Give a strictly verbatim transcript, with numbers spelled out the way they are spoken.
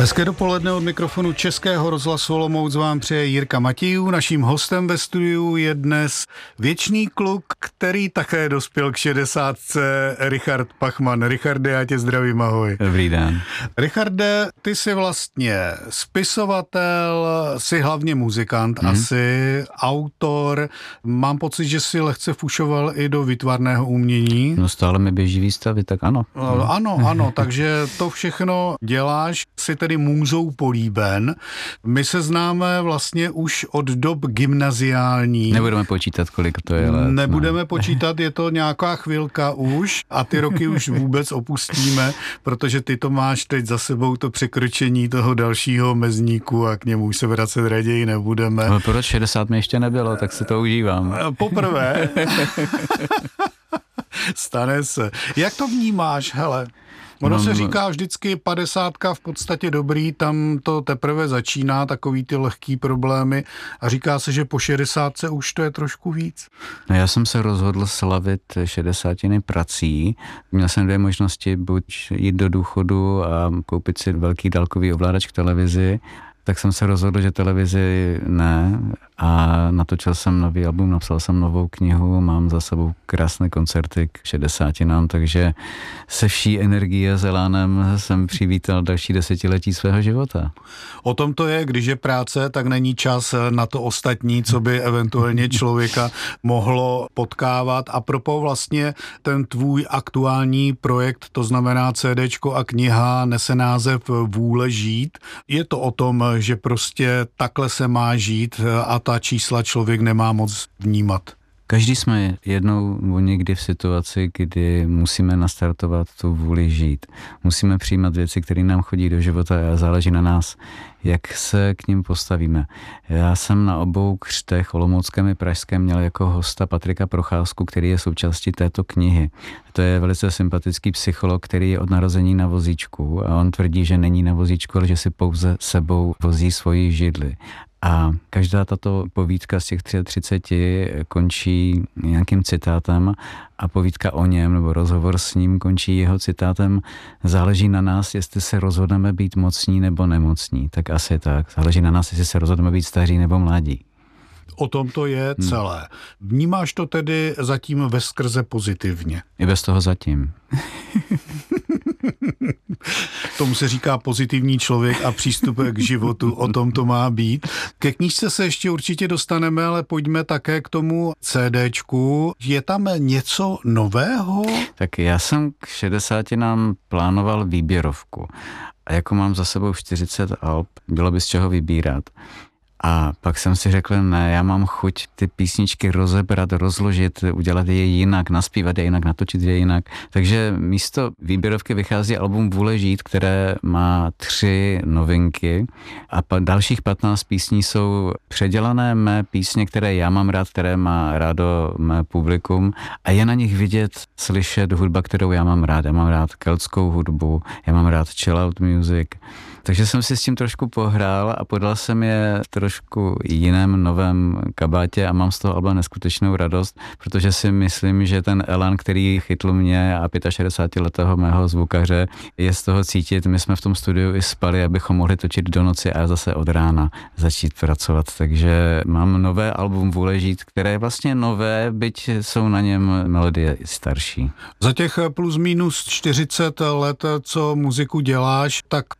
Hezké dopoledne od mikrofonu Českého rozhlasu Olomouc vám přeje Jirka Matějů. Naším hostem ve studiu je dnes věčný kluk, který také dospěl k šedesátce, Richard Pachman. Richarde, já tě zdravím, ahoj. Dobrý den. Richarde, ty jsi vlastně spisovatel, jsi hlavně muzikant, hmm. asi autor. Mám pocit, že jsi lehce fušoval i do výtvarného umění. No stále mi běží výstavy, tak ano. No, ano, ano, takže to všechno děláš, jsi tedy můzou políben. My se známe vlastně už od dob gymnaziální. Nebudeme počítat, kolik to je let. Nebudeme no. počítat, je to nějaká chvilka už a ty roky už vůbec opustíme, protože ty to máš teď za sebou to překročení toho dalšího mezníku a k němu už se vracet raději nebudeme. No, proč šedesát mi ještě nebylo, tak se to užívám. Poprvé. Stane se. Jak to vnímáš, hele? Ono se říká vždycky padesátka v podstatě dobrý, tam to teprve začíná, takový ty lehký problémy a říká se, že po šedesátce už to je trošku víc. No já jsem se rozhodl slavit šedesátiny prací. Měl jsem dvě možnosti, buď jít do důchodu a koupit si velký dálkový ovladač k televizi, tak jsem se rozhodl, že televizi ne a natočil jsem nový album, napsal jsem novou knihu, mám za sebou krásné koncerty k šedesátinám, takže se vší energií a zelánem jsem přivítal další desetiletí svého života. O tom to je, když je práce, tak není čas na to ostatní, co by eventuálně člověka mohlo potkávat. A propo vlastně ten tvůj aktuální projekt, to znamená CDčko a kniha, nese název Vůle žít. Je to o tom, že prostě takhle se má žít a ta čísla člověk nemá moc vnímat. Každý jsme jednou nebo někdy v situaci, kdy musíme nastartovat tu vůli žít. Musíme přijímat věci, které nám chodí do života a záleží na nás, jak se k nim postavíme. Já jsem na obou křtech, olomouckém i pražském, měl jako hosta Patrika Procházku, který je součástí této knihy. To je velice sympatický psycholog, který je od narození na vozíčku a on tvrdí, že není na vozíčku, ale že si pouze sebou vozí svoji židli. A každá tato povídka z těch třiceti končí nějakým citátem a povídka o něm nebo rozhovor s ním končí jeho citátem: záleží na nás, jestli se rozhodneme být mocní nebo nemocní. Tak asi tak. Záleží na nás, jestli se rozhodneme být staří nebo mladí. O tom to je celé. Vnímáš to tedy zatím veskrze pozitivně? I bez toho zatím. Tomu se říká pozitivní člověk a přístup k životu, o tom to má být. Ke knížce se ještě určitě dostaneme, ale pojďme také k tomu CDčku. Je tam něco nového? Tak já jsem k šedesátinám plánoval výběrovku. A jako mám za sebou čtyřicet alb, bylo by z čeho vybírat. A pak jsem si řekl, ne, já mám chuť ty písničky rozebrat, rozložit, udělat je jinak, naspívat je jinak, natočit je jinak. Takže místo výběrovky vychází album Vůle žít, které má tři novinky a pa, dalších patnáct písní jsou předělané mé písně, které já mám rád, které má rádo mé publikum a je na nich vidět, slyšet hudba, kterou já mám rád. Já mám rád keltskou hudbu, já mám rád chill out music. Takže jsem si s tím trošku pohrál a podal jsem je v trošku jiném novém kabátě a mám z toho alba neskutečnou radost, protože si myslím, že ten elan, který chytl mě a šedesátiletého mého zvukaře, je z toho cítit. My jsme v tom studiu i spali, abychom mohli točit do noci a zase od rána začít pracovat. Takže mám nové album Vůle žít, které je vlastně nové, byť jsou na něm melodie starší. Za těch plus minus čtyřicet let, co muziku děláš, tak